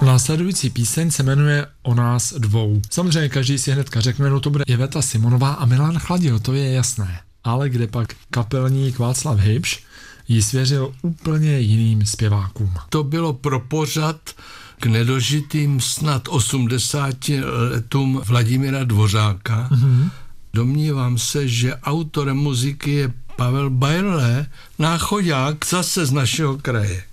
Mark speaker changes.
Speaker 1: Následující píseň se jmenuje O nás dvou. Samozřejmě každý si hnedka řekne, no to bude Iveta Simonová a Milan Chladil, to je jasné. Ale kde pak kapelník Václav Hybš ji svěřil úplně jiným zpěvákům.
Speaker 2: To bylo pro pořad k nedožitým snad 80 letům Vladimíra Dvořáka. Domnívám se, že autorem muziky je Pavel Bajrle, náchodák zase z našeho kraje.